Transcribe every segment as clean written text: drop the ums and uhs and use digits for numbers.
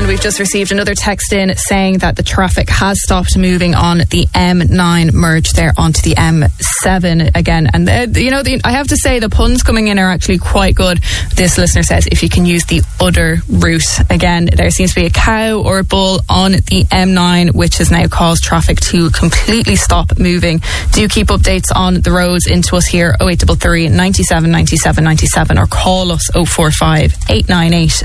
And we've just received another text in saying that the traffic has stopped moving on the M9 merge there onto the M7 again. And I have to say the puns coming in are actually quite good. This listener says if you can use the other route. Again, there seems to be a cow or a bull on the M9, which has now caused traffic to completely stop moving. Do keep updates on the roads into us here, 0833 97 97 97, or call us 045 898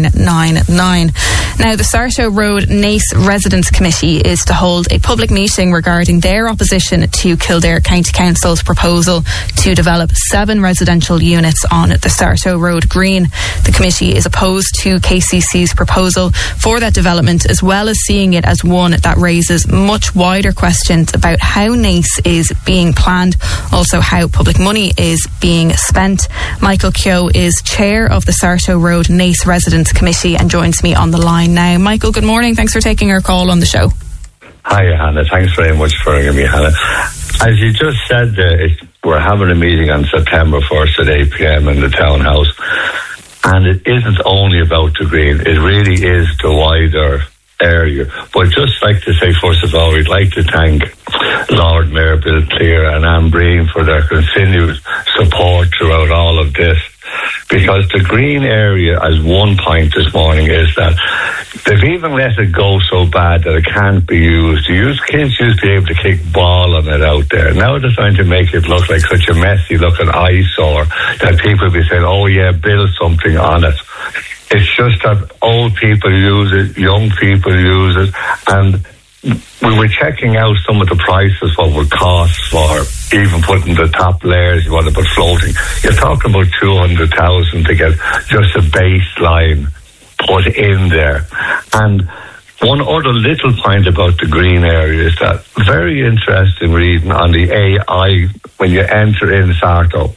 999. Now, the Sarto Road Naas Residents Committee is to hold a public meeting regarding their opposition to Kildare County Council's proposal to develop 7 residential units on the Sarto Road Green. The committee is opposed to KCC's proposal for that development, as well as seeing it as one that raises much wider questions about how Naas is being planned, also how public money is being spent. Michael Keogh is chair of the Sarto Road Naas Residents Committee and joins me on the line now. Michael, good morning. Thanks for taking our call on the show. Hi, Hannah. Thanks very much for ringing me, Hannah. As you just said, we're having a meeting on September 1st at 8 p.m. in the townhouse, and it isn't only about the green. It really is the wider area. But I'd just like to say, first of all, we'd like to thank Lord Mayor Bill Clear and Anne Breen for their continued support throughout all of this. Because the green area, as one point this morning, is that they've even let it go so bad that it can't be used. Kids used to be able to kick ball on it out there. Now they're trying to make it look like such a messy looking eyesore that people will be saying, oh yeah, build something on it. It's just that old people use it, young people use it, and we were checking out some of the prices, what would cost for even putting the top layers you want to put floating. You're talking about 200,000 to get just a baseline put in there. And one other little point about the green area is that very interesting reading on the AI when you enter in Sarto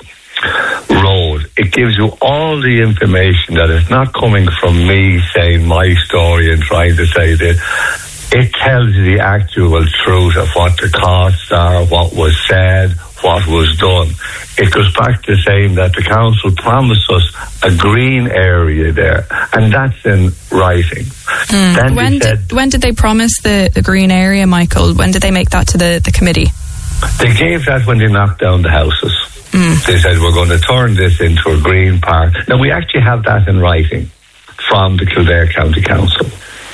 Road. It gives you all the information that is not coming from me saying my story and trying to say this. It tells you the actual truth of what the costs are, what was said, what was done. It goes back to saying that the council promised us a green area there, and that's in writing. When did they promise the green area, Michael? When did they make that to the committee? They gave that when they knocked down the houses. They said, we're going to turn this into a green park. Now, we actually have that in writing from the Kildare County Council.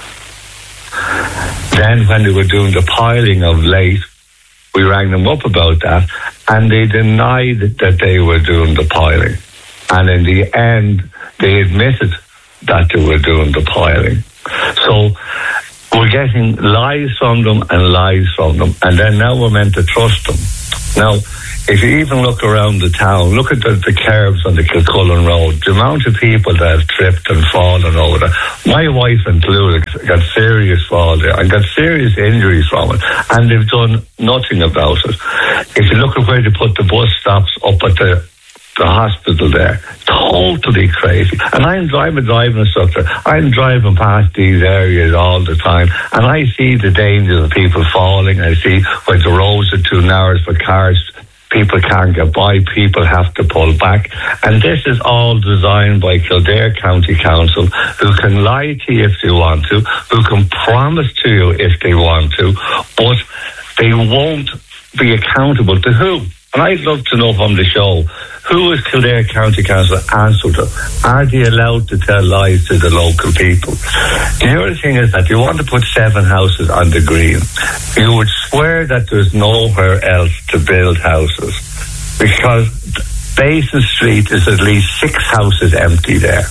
Then when they were doing the piling of late, we rang them up about that, and they denied that they were doing the piling. And in the end, they admitted that they were doing the piling. So we're getting lies from them and lies from them, and then now we're meant to trust them. Now, if you even look around the town, look at the curbs on the Kilcullen Road, the amount of people that have tripped and fallen over there. My wife included got serious fall there and got serious injuries from it, and they've done nothing about it. If you look at where they put the bus stops up at the hospital there, totally crazy. And I'm a driving instructor. I'm driving past these areas all the time, and I see the danger of people falling. I see when the roads are too narrow for cars, people can't get by, people have to pull back. And this is all designed by Kildare County Council, who can lie to you if they want to, who can promise to you if they want to, but they won't be accountable to who? And I'd love to know from the show, who is Kildare County Council answer to? Are they allowed to tell lies to the local people? The other thing is that you want to put 7 houses on the green. You would swear that there's nowhere else to build houses, because Basin Street is at least 6 houses empty there.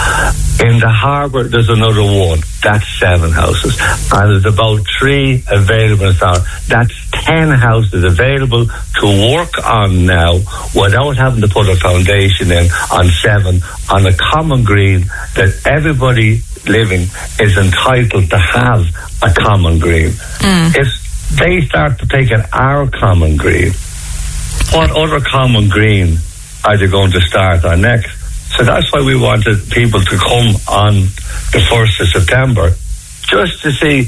In the harbour, there's another 1. That's 7 houses. And there's about 3 available in town. That's 10 houses available to work on now without having to put a foundation in on 7 on a common green that everybody living is entitled to have a common green. If they start to take our common green, what other common green are they going to start on next? So that's why we wanted people to come on the 1st of September just to see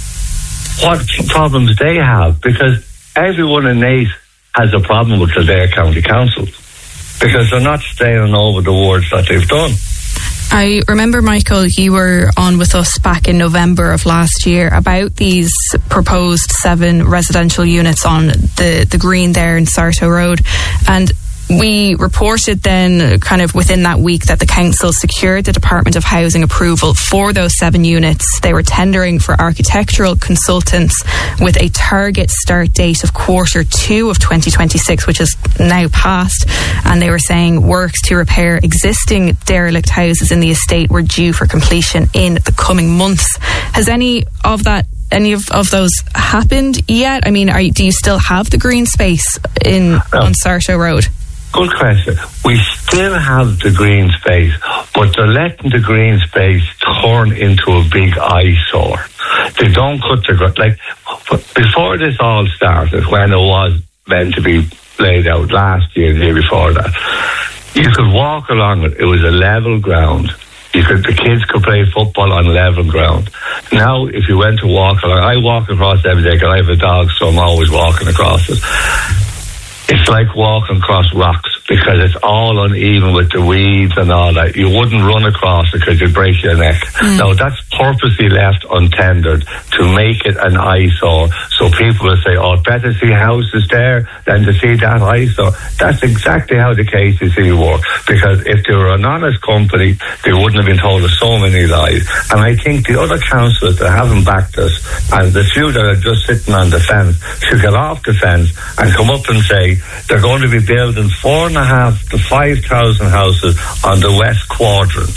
what problems they have, because everyone in Naas has a problem with Kildare County Council, because they're not staying over the words that they've done. I remember, Michael, you were on with us back in November of last year about these proposed 7 residential units on the green there in Sarto Road, and we reported then kind of within that week that the council secured the Department of Housing approval for those 7 units. They were tendering for architectural consultants with a target start date of Q2 of 2026, which is now passed, and they were saying works to repair existing derelict houses in the estate were due for completion in the coming months. Has any of those happened yet? I mean, do you still have the green space on Sarto Road? Good question. We still have the green space, but they're letting the green space turn into a big eyesore. They don't cut the grass. Like, before this all started, when it was meant to be laid out last year and the year before that, you could walk along it. It was a level ground. The kids could play football on level ground. Now, if you went to walk along, I walk across every day because I have a dog, so I'm always walking across it. It's like walking across rocks because it's all uneven with the weeds and all that. You wouldn't run across it because you'd break your neck. Now, that's purposely left untendered to make it an eyesore. So people will say, oh, better see houses there than to see that eyesore. That's exactly how the KCC work. Because if they were an honest company, they wouldn't have been told so many lies. And I think the other councillors that haven't backed us, and the few that are just sitting on the fence, should get off the fence and come up and say, they're going to be building 4,500 to 5,000 houses on the west quadrant.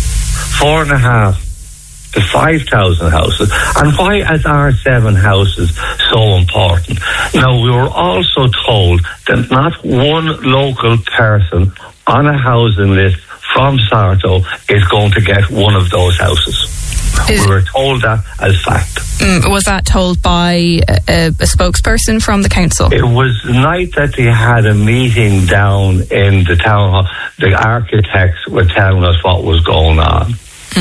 4,500 to 5,000 houses. And why is our 7 houses so important? Now, we were also told that not one local person on a housing list from Sarto is going to get one of those houses. We were told that as fact. Was that told by a spokesperson from the council? It was the night that they had a meeting down in the town hall. The architects were telling us what was going on.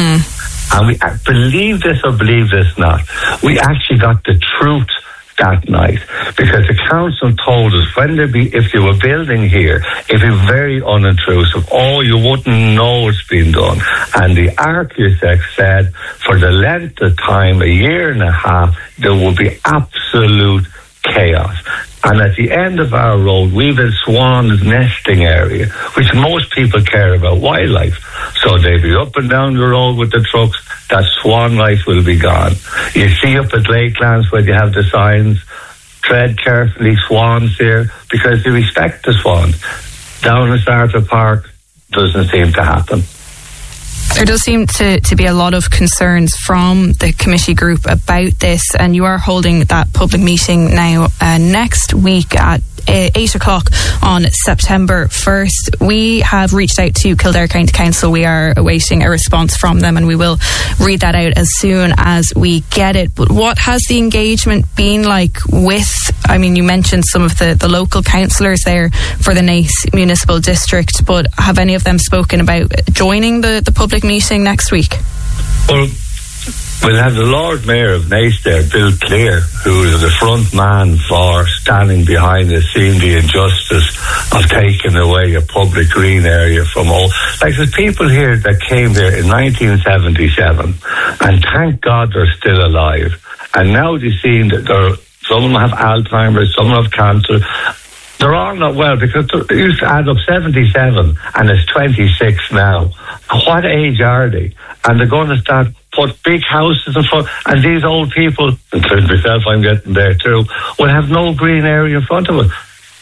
And we believe this or believe this not, we actually got the truth that night, because the council told us if you were building here, it'd be very unintrusive. Oh, you wouldn't know it's been done. And the architect said for the length of time, 1.5 years, there will be absolute chaos. And at the end of our road, we've a swan's nesting area, which most people care about wildlife. So they'll be up and down the road with the trucks. That swan life will be gone. You see up at Lakelands where you have the signs, tread carefully, swans here, because they respect the swans. Down in Sarto Park, doesn't seem to happen. There does seem to be a lot of concerns from the committee group about this, and you are holding that public meeting now next week at 8 o'clock on September 1st. We have reached out to Kildare County Council. We are awaiting a response from them, and we will read that out as soon as we get it. But what has the engagement been like with, I mean, you mentioned some of the local councillors there for the Naas Municipal District, but have any of them spoken about joining the public meeting next week? Well, we'll have the Lord Mayor of Naas there, Bill Clear, who is the front man for standing behind us, seeing the injustice of taking away a public green area from all. Like, there's people here that came there in 1977, and thank God they're still alive. And now they've seen that some of them have Alzheimer's, some have cancer. They're all not well, because they used to add up 77 and it's 26 now. What age are they? And they're going to start put big houses in front, and these old people, including myself, I'm getting there too, will have no green area in front of it.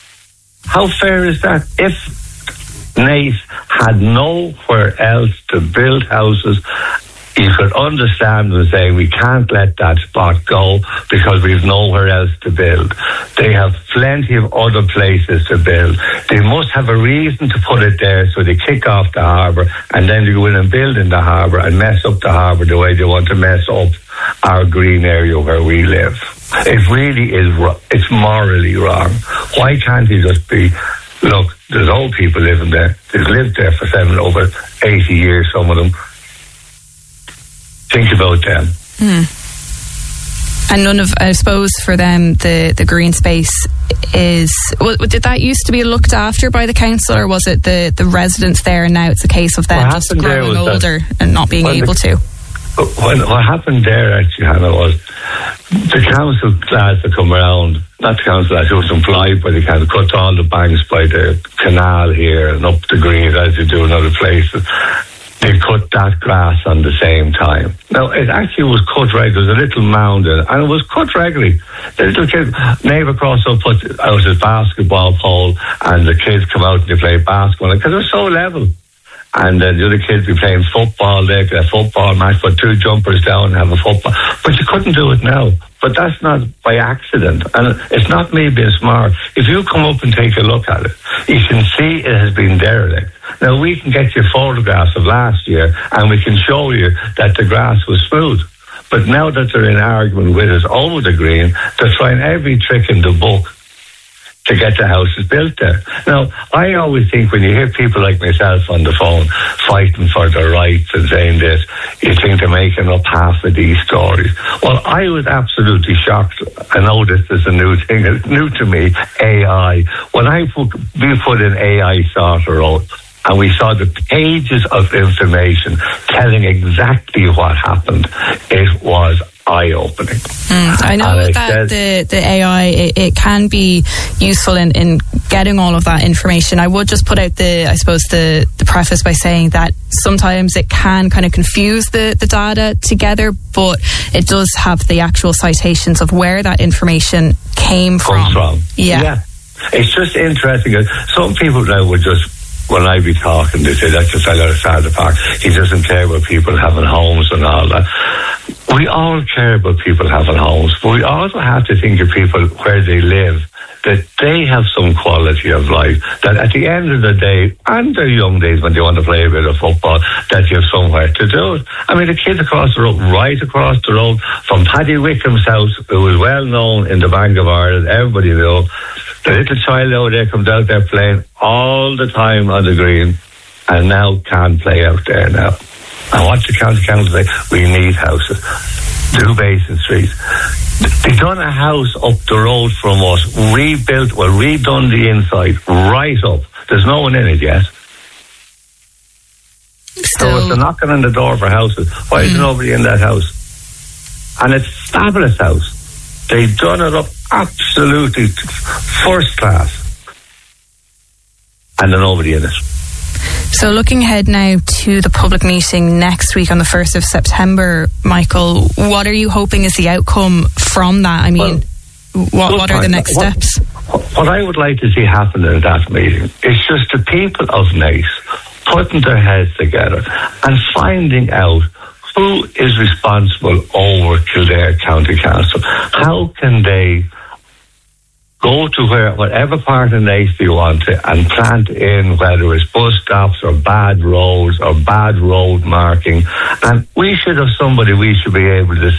How fair is that? If Naas had nowhere else to build houses, you could understand and say, we can't let that spot go because we've nowhere else to build. They have plenty of other places to build. They must have a reason to put it there, so they kick off the harbour and then they go in and build in the harbour and mess up the harbour the way they want to mess up our green area where we live. It really is, it's morally wrong. Why can't he just be, look, there's old people living there. They've lived there for over 80 years, some of them. Think about them. And none of, I suppose, for them, the green space is... Well, did that used to be looked after by the council, or was it the residents there, and now it's a case of them just growing older and not being able to? What happened there, actually, Hannah, was the council lads that come around, not the council lads, who was employed by the council, cut all the banks by the canal here and up the green as you do in other places. They cut that grass on the same time. Now, it actually was cut right. There was a little mound in it, and it was cut regularly. The little kid, neighbour across up, put out his basketball pole, and the kids come out and they play basketball, because it was so level. And the other kids be playing football, they could have football match, put 2 jumpers down and have a football. But you couldn't do it now. But that's not by accident. And it's not me being smart. If you come up and take a look at it, you can see it has been derelict. Now, we can get you photographs of last year, and we can show you that the grass was smooth. But now that they're in argument with us over the green, they're trying every trick in the book to get the houses built there. Now, I always think when you hear people like myself on the phone fighting for their rights and saying this, you think they're making up half of these stories. Well, I was absolutely shocked. I know this is a new thing. It's new to me, AI. When we put in AI sorter out, and we saw the pages of information telling exactly what happened, it was eye-opening. I know that the AI, it can be useful in getting all of that information. I would just put out the preface by saying that sometimes it can kind of confuse the data together, but it does have the actual citations of where that information came from. Yeah. It's just interesting. Some people now would just, when I be talking, they say, that's just a lot of Sarda Park. He doesn't care about people having homes and all that. We all care about people having homes, but we also have to think of people where they live, that they have some quality of life, that at the end of the day, and their young days when they want to play a bit of football, that you have somewhere to do it. I mean, the kids across the road, right across the road from Paddy Wickham's house, who was well known in the Bank of Ireland, everybody knew. The little child over there comes out there playing all the time on the green, and now can't play out there now. And what the county council say? We need houses. 2 Basin Street. They done a house up the road from us, redone the inside, right up. There's no one in it yet. So if they're knocking on the door for houses, why is there nobody in that house? And it's a fabulous house. They've done it up absolutely first class. And there's nobody in it. So looking ahead now to the public meeting next week on the 1st of September, Michael, what are you hoping is the outcome from that? I mean, what are the next steps? What I would like to see happen in that meeting is just the people of Naas putting their heads together and finding out who is responsible over Kildare County Council. How can they go to whatever part of Naas you want to and plant in, whether it's bus stops or bad roads or bad road marking. And we should have somebody we should be able to